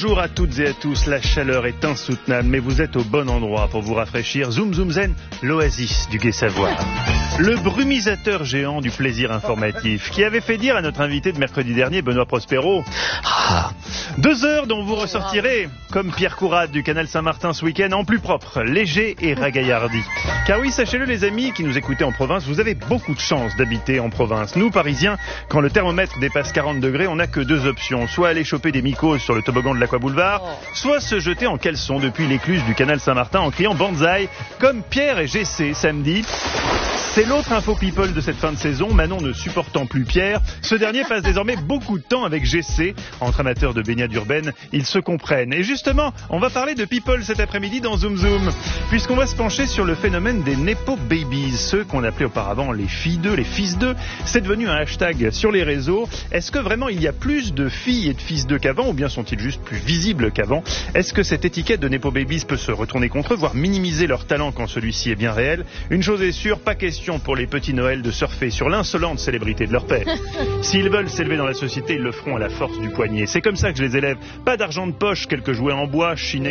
Bonjour à toutes et à tous, la chaleur est insoutenable, mais vous êtes au bon endroit pour vous rafraîchir. Zoom Zoom Zen, l'oasis du Gai Savoir. Le brumisateur géant du plaisir informatif, qui avait fait dire à notre invité de mercredi dernier, Benoît Prospero, 2 heures dont vous ressortirez, comme Pierre Courade du canal Saint-Martin ce week-end, en plus propre, léger et ragaillardi. Car oui, sachez-le les amis qui nous écoutez en province, vous avez beaucoup de chance d'habiter en province. Nous, Parisiens, quand le thermomètre dépasse 40 degrés, on n'a que 2 options. Soit aller choper des mycoses sur le toboggan de l'Aqua Boulevard, soit se jeter en caleçon depuis l'écluse du canal Saint-Martin en criant banzai, comme Pierre et GC samedi. C'est l'autre info people de cette fin de saison. Manon ne supportant plus Pierre, ce dernier passe désormais beaucoup de temps avec GC. Entre amateurs de baignade urbaine, ils se comprennent. Et justement, on va parler de people cet après-midi dans Zoom Zoom, puisqu'on va se pencher sur le phénomène des Nepo Babies, ceux qu'on appelait auparavant les filles d'eux, les fils d'eux. C'est devenu un hashtag sur les réseaux. Est-ce que vraiment il y a plus de filles et de fils d'eux qu'avant, ou bien sont-ils juste plus visibles qu'avant? Est-ce que cette étiquette de Nepo Babies peut se retourner contre eux, voire minimiser leur talent quand celui-ci est bien réel? Une chose est sûre, pas question pour les petits Noël de surfer sur l'insolente célébrité de leur père. S'ils veulent s'élever dans la société, ils le feront à la force du poignet. C'est comme ça que je les élève. Pas d'argent de poche, quelques jouets en bois, chinés